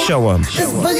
Show 'em.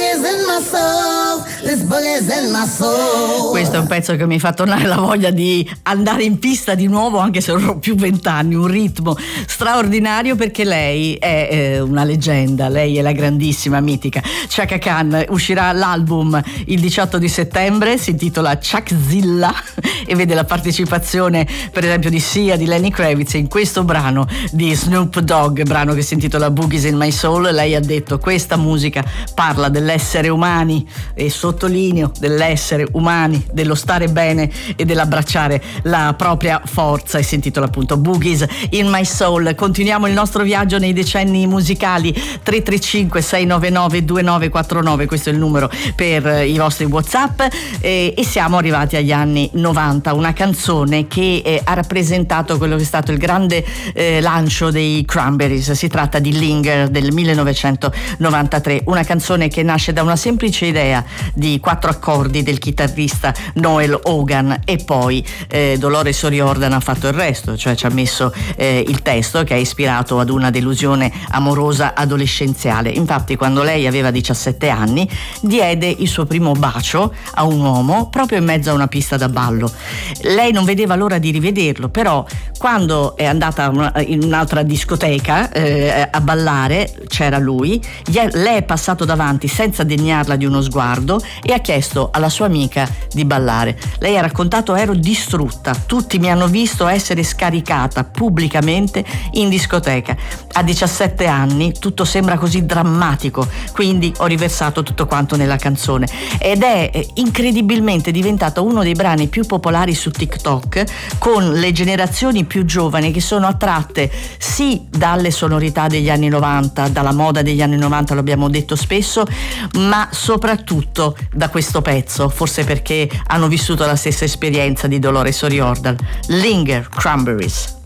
Questo è un pezzo che mi fa tornare la voglia di andare in pista di nuovo, anche se non ho più 20 anni. Un ritmo straordinario, perché lei è una leggenda, lei è la grandissima, mitica Chaka Khan. Uscirà l'album il 18 di settembre, si intitola Chakzilla e vede la partecipazione per esempio di Sia, di Lenny Kravitz in questo brano di Snoop Dogg, brano che si intitola Boogies in My Soul. Lei ha detto: questa musica parla dell'essere umani, e sottolineo dell'essere umani, dello stare bene e dell'abbracciare la propria forza, e si intitola appunto Boogies in My Soul. Continuiamo il nostro viaggio nei decenni musicali. 335 699 2949, questo è il numero per i vostri WhatsApp, e siamo arrivati agli anni 90, una canzone che ha rappresentato quello che è stato il grande lancio dei Cranberries. Si tratta di Linger del 1993, una canzone che nasce da una semplice idea di 4 accordi del chitarrista Noel Hogan, e poi Dolores O'Riordan ha fatto il resto, cioè ci ha messo il testo, che è ispirato ad una delusione amorosa adolescenziale. Infatti, quando lei aveva 17 anni, diede il suo primo bacio a un uomo proprio in mezzo a una pista da ballo. Lei non vedeva l'ora di rivederlo, però quando è andata in un'altra discoteca a ballare, c'era lui, lei è passato davanti senza degnarla di uno sguardo e ha chiesto alla sua amica di ballare. Lei ha raccontato: ero distrutta, tutti mi hanno visto essere scaricata pubblicamente in discoteca. A 17 anni tutto sembra così drammatico, quindi ho riversato tutto quanto nella canzone, ed è incredibilmente diventato uno dei brani più popolari su TikTok, con le generazioni più giovani che sono attratte sì dalle sonorità degli anni 90, dalla moda degli anni 90, lo abbiamo detto spesso, ma soprattutto da questo pezzo, forse perché hanno vissuto la stessa esperienza di Dolores O'Riordan. Linger, Cranberries.